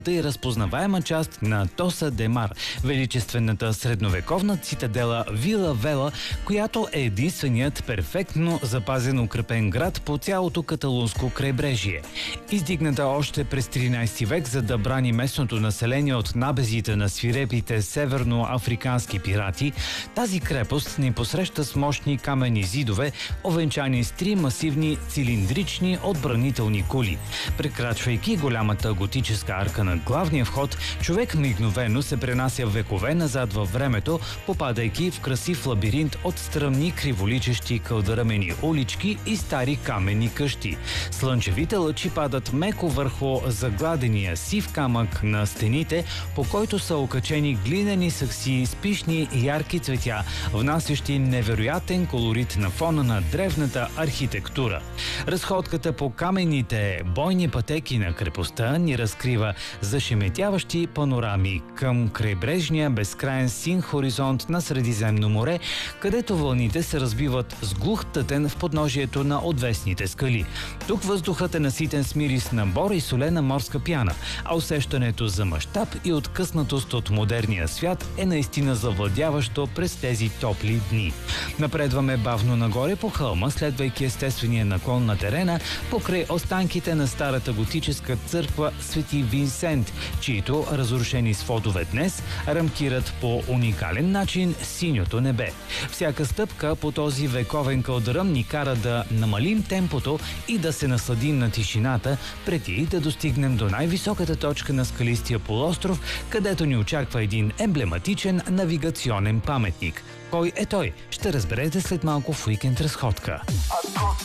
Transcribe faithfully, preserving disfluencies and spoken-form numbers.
и разпознаваема част на Тоса де Мар, величествената средновековна цитадела Вила Вела, която е единственият перфектно запазен укрепен град по цялото каталунско крайбрежие. Издигната още през тринайсети век, за да брани местното население от набезите на свирепите северноафрикански пирати, тази крепост ни посреща с мощни каменни зидове, овенчани с три масивни цилиндрични отбранителни кули. Прекрачвайки голямата готическа арка на главния вход, човек мигновено се пренася векове назад във времето, попадайки в красив лабиринт от стръмни криволичещи кълдърамени улички и стари каменни къщи. Слънчевите лъчи падат меко върху загладения сив камък на стените, по който са окачени глинени сакси с пишни ярки цветя, внасящи невероятен колорит на фона на древната архитектура. Разходката по каменните бойни пътеки на крепостта ни разкрива зашеметяващи панорами към крайбрежния безкрайен син хоризонт на Средиземно море, където вълните се разбиват с глух тътен в подножието на отвесните скали. Тук въздухът е наситен с мирис на бора и солена морска пяна, а усещането за мащаб и откъснатост от модерния свят е наистина завладяващо през тези топли дни. Напредваме бавно нагоре по хълма, следвайки естествения наклон на терена, покрай останките на старата готическа църква Свети Винсент, чието разрушени сводове днес рамкират по уникален начин синьото небе. Всяка стъпка по този вековен кълдъръм ни кара да намалим темпото и да се насладим на тишината, преди да достигнем до най-високата точка на скалистия полуостров, където ни очаква един емблематичен навигационен паметник. Кой е той? Ще разберете след малко в Уикенд разходка.